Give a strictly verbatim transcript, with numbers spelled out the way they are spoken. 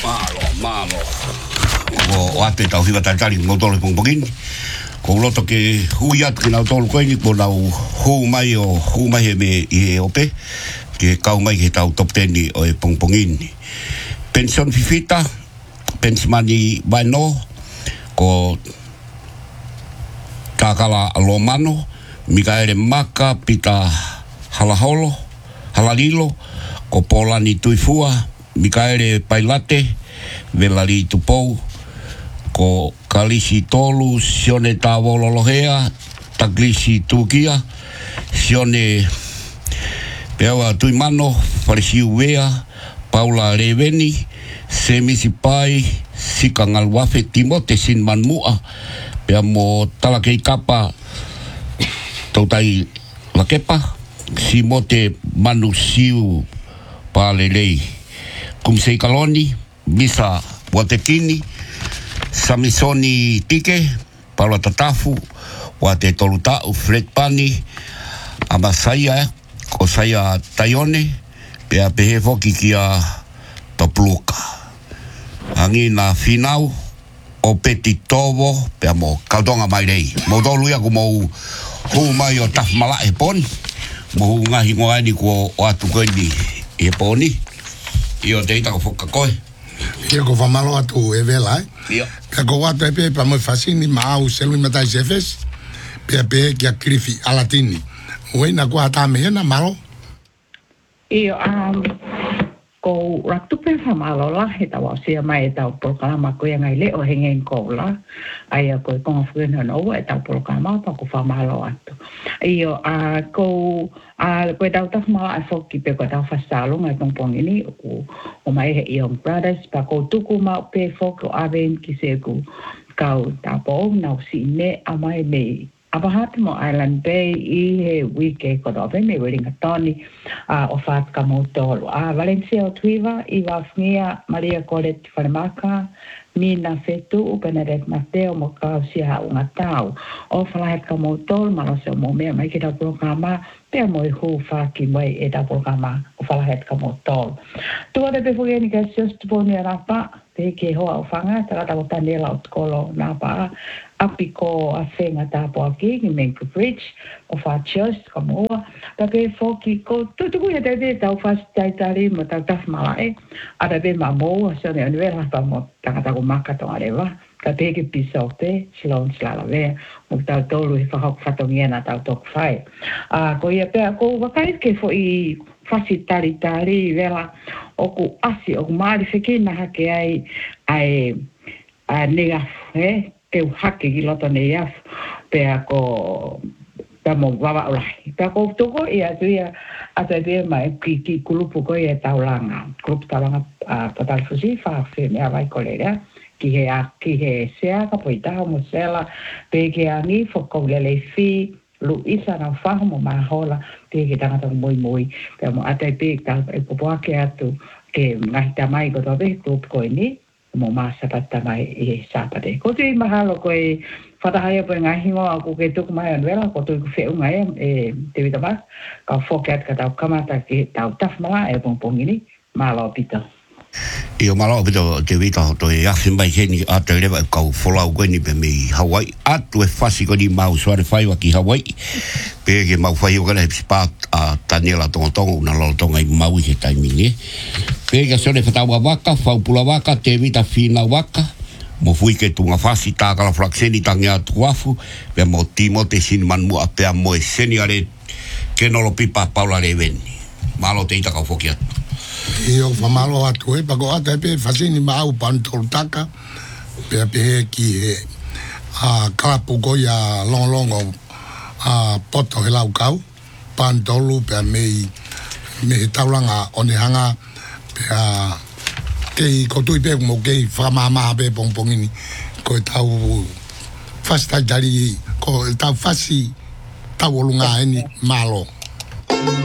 Malo, malo. O ate tau hiwa taitari ngau tolu pongpongini. Ko loto ke hui atu ki nau tolu koini ko nau hou mai o hou mai he me i e ope. Ke kau mai he tau top teni o e pongpongini. Pension fifita, pensimani waino, ko kakala alomano, Mikaele Maka, pita halaholo, halalilo, ko Polani Tuifua, Mikaele Pailate, Velari Tupou, ko Kalisi Tolu, Sione Tavolohea, Taglisi Tukia, Sione Peawa Tuimano, Farisiu Wea, Paula Reveni, Semisi Pai, Sikangalwafe Timote Sinman Mua, Pea mo Talakei Kapa, Tautai Lakepa, Simote Manu Siu Palelei, Kumsei Kaloni, Misa Watekini, Samisoni Tike, Paula Tatafu, Wate Tolutau, Fred Pani, Amasaya, Kosaya Taione, Pea Pehe Foki Kia Topluka. Hangi na finau, o Peti Tovo, Pea mo Kaudonga Mairei. Mo dolu ia ku mo hu mai o taf mala e pon. Mo hu ngahi ngoani ko o atu koini e poni. Io teita ko foka koe. Ia ko whamalo atu e vela, eh? Ia. Pea ko watu e pe pa mo fasini ma au selui matai sefes. Pea pe kia krifi alatini. Uena ko hata mehena malo. Io, um, ko raktupe whamalo la, he tawa sia mai e tau programa ko ia ngai leo hengen ko la. Aia ko e konga fuena no e tau programa pa ko whamalo atu. Io, a uh, ko a uh, ko e tau tawhamala e foki pe ko tau whasalo ngai pongpongini o, o mai he Young Brothers pa ko tuku ma pe foki o aven ki se ku kau tapo nau si ne a mai mei. Abahati mo Island Bay i he wike ko dobe me Wellingtoni uh, o whaat ka mautolo. A Valencia o Tuiva i wafngia Maria Colette Whanemaka, Nina Fetu o Benedette Mateo mo ka sia unga tau. O whalahet ka mautolo malo se o mo mea mai ki da programa pea mo i hu whaki mai e da programa o whalahet ka mautolo. Tua de pe fuge ni ka sios tupo ni rapa pe ke hoa o whanga tarata o tanela o tukolo napa api ko a whenga tāpo aki ki Mangrove Bridge o whātios ka moa. Ta pe whoki ko tutuku ia te te tau whasitaitari mo tau tawhmala e. Ara pe ma moa so ne onwera pa mo tangata ko makatonga rewa. Ka pe ke pisa o te silon silala vea mo tau tolu i whahok whatongiena tau toku whai. Uh, ko ia pe ko wakai ke fo i whasitari tari vela o ku asi o ku maari whekina hake ai ai a negafu he. Ke hake ki loto ne iafu, pea ko, pea mo wawa ulahi. Pea ko tuko ia tu ia, ata ia mai ki, ki kulupu ko ia taulanga. Kulupu taulanga uh, patalifusi, whawhi mea vai kolerea, ki he a, ki he sea, ka poitaha mo sela, pe ke angi, whoko lele fi, lu isa na whaho mo mahola, pe ke tangata moi moi, pea mo ata i pe, ka e popoake atu, ke ngahi tamai ko tobe, kulupu ko ini, mo masapata mai e sapate. Ko tui mahalo ko e whatahaya po ngahi mo ako ke tuku mai anwela, ko tui ku wheu ngai e te wita mas, ka whokeat ka tau kamata ki tau tafmala e pongpongini, malo pito. Io malo pito te wita to e afi mai heni a te rewa kau wholau koeni pe mei Hawaii. Atu e whasi ko ni mau suare whaiwa ki Hawaii. Pe ke mau whai o kana he pisipat a tanela tonga tonga una lalo tonga i mau i he taimini. Pe ke sone whataua waka, whaupula waka, te wita whina waka. Mo fui ke tunga whasi tākala frakseni tangi atu wafu. Pe mo timo te sinman mua pea mo e seni are ke nolo pipa Paula Reveni. Malo te ita kau whoki atu. Io whamalo atu e, pako ata e pe whasini ma au pantolu taka, pea pe ki he a kalapu goi a longlongo a poto he lau kau, pantolu pea mei me he tauranga o ne hanga, pea kei kotui pe mo kei whamamaha pe pongpongini, ko e tau whasitaitari, ko e tau whasi tau olunga eni malo.